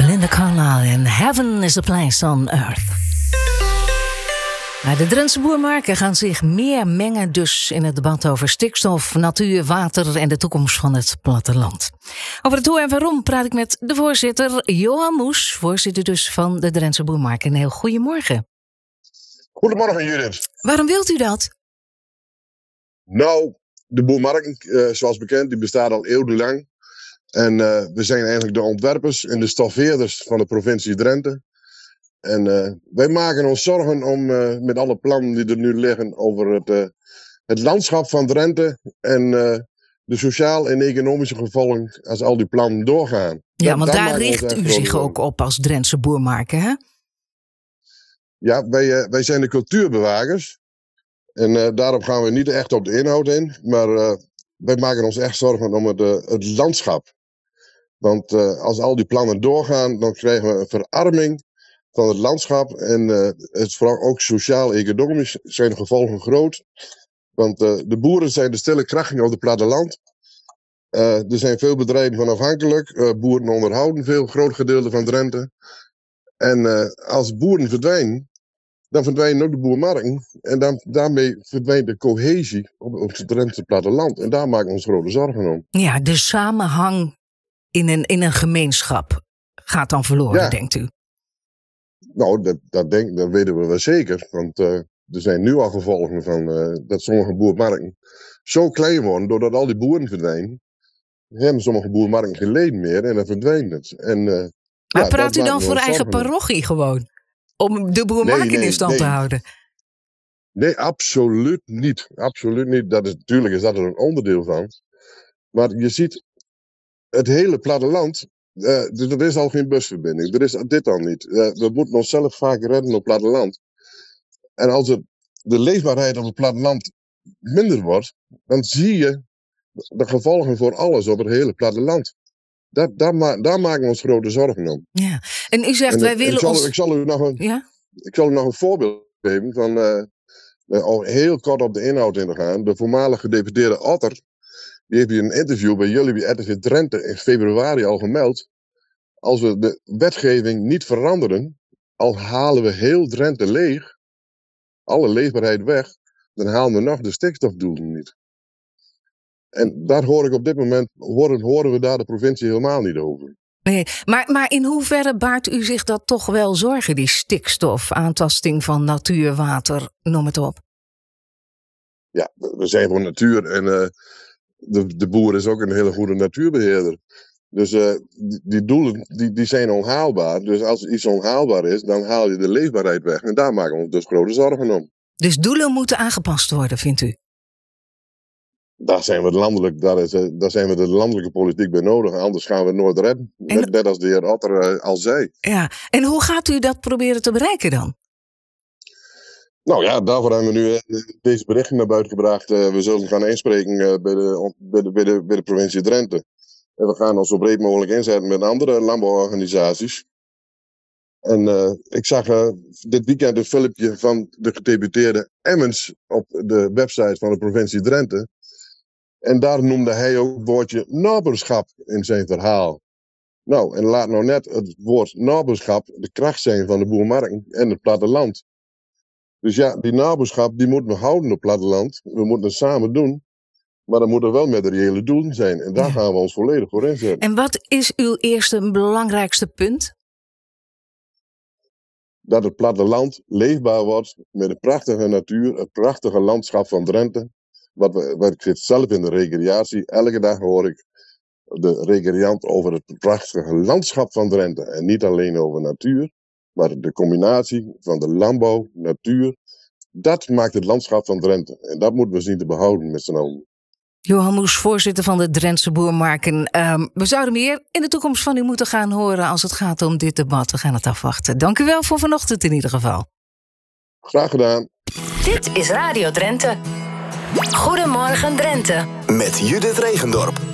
Linda Carlisle en Heaven is a Place on Earth. De Drentse boermarken gaan zich meer mengen dus in het debat over stikstof, natuur, water en de toekomst van het platteland. Over het hoe en waarom praat ik met de voorzitter Johan Moes, voorzitter dus van de Drentse boermarken. Een heel goedemorgen. Goedemorgen Judith. Waarom wilt u dat? Nou, de boermarken, zoals bekend, die bestaat al eeuwenlang. En we zijn eigenlijk de ontwerpers en de stoffeerders van de provincie Drenthe. En wij maken ons zorgen om met alle plannen die er nu liggen over het landschap van Drenthe en de sociaal en economische gevolgen als al die plannen doorgaan. Ja, want daar richt u zich ook op als Drentse boermarken, hè? Ja, wij zijn de cultuurbewakers. En daarop gaan we niet echt op de inhoud in. Maar wij maken ons echt zorgen om het landschap. Want als al die plannen doorgaan, dan krijgen we een verarming van het landschap. En het vooral ook sociaal-economisch zijn de gevolgen groot. Want de boeren zijn de stille krachten op het platteland. Er zijn veel bedrijven van afhankelijk. Boeren onderhouden veel, groot gedeelte van Drenthe. En als boeren verdwijnen, dan verdwijnen ook de boermarken. En daarmee verdwijnt de cohesie op het Drentse platteland. En daar maken we ons grote zorgen om. Ja, de samenhang in een gemeenschap gaat dan verloren, denkt u? Nou, dat weten we wel zeker. Want er zijn nu al gevolgen van dat sommige boermarken zo klein worden. Doordat al die boeren verdwijnen, hebben sommige boermarken geen leden meer en dan verdwijnt het. Maar praat u dan voor eigen parochie gewoon? Om de boermarken in stand te houden? Nee, absoluut niet. Absoluut niet. Natuurlijk is dat er een onderdeel van. Maar je ziet, het hele platteland, er is al geen busverbinding. Er is dit al niet. We moeten onszelf vaak redden op het platteland. En als de leefbaarheid op het platteland minder wordt, dan zie je de gevolgen voor alles op het hele platteland. Daar maken we ons grote zorgen om. Ja. En u zegt, wij willen ons... Ik zal u nog een voorbeeld geven van... al heel kort op de inhoud in te gaan. De voormalige gedeputeerde Otter, die heeft hier een interview bij jullie bij RTV Drenthe in februari al gemeld. Als we de wetgeving niet veranderen, al halen we heel Drenthe leeg, alle leefbaarheid weg, dan halen we nog de stikstofdoelen niet. En daar hoor ik op dit moment, horen we daar de provincie helemaal niet over. Nee, maar in hoeverre baart u zich dat toch wel zorgen, die stikstof, aantasting van natuur, water, noem het op? Ja, we zijn voor natuur en de boer is ook een hele goede natuurbeheerder. Dus die doelen die zijn onhaalbaar. Dus als iets onhaalbaar is, dan haal je de leefbaarheid weg. En daar maken we ons dus grote zorgen om. Dus doelen moeten aangepast worden, vindt u? Daar zijn we de landelijke politiek bij nodig. Anders gaan we het nooit redden. Net als de heer Otter al zei. Ja, en hoe gaat u dat proberen te bereiken dan? Nou ja, daarvoor hebben we nu deze berichten naar buiten gebracht. We zullen gaan inspreken bij de provincie Drenthe. En we gaan ons zo breed mogelijk inzetten met andere landbouworganisaties. En ik zag dit weekend een filmpje van de gedeputeerde Emmens op de website van de provincie Drenthe. En daar noemde hij ook het woordje naberschap in zijn verhaal. Nou, en laat nou net het woord naberschap de kracht zijn van de boermarken en het platteland. Dus ja, die naberschap die moeten we houden op het platteland. We moeten het samen doen. Maar dan moet er wel met de reële doelen zijn. En daar gaan we ons volledig voor inzetten. En wat is uw eerste belangrijkste punt? Dat het platteland leefbaar wordt met een prachtige natuur, het prachtige landschap van Drenthe. Ik zit zelf in de recreatie. Elke dag hoor ik de recreant over het prachtige landschap van Drenthe. En niet alleen over natuur, maar de combinatie van de landbouw, natuur. Dat maakt het landschap van Drenthe. En dat moeten we zien te behouden met z'n allen. Johan Moes, voorzitter van de Drentse boermarken. We zouden meer in de toekomst van u moeten gaan horen als het gaat om dit debat. We gaan het afwachten. Dank u wel voor vanochtend in ieder geval. Graag gedaan. Dit is Radio Drenthe. Goedemorgen Drenthe. Met Judith Regendorp.